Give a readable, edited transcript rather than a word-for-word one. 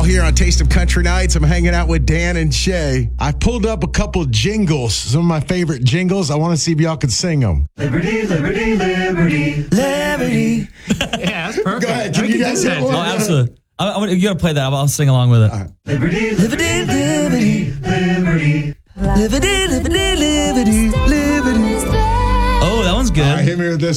here on Taste of Country Nights. I'm hanging out with Dan and Shay. I pulled up a couple jingles, some of my favorite jingles. I want to see if y'all can sing them. Liberty, liberty, liberty, liberty. Yeah, that's perfect. Go ahead. Can you guys sing one? Oh, absolutely. You got to play that. I'll sing along with it. All right. Liberty, liberty, liberty, liberty, liberty,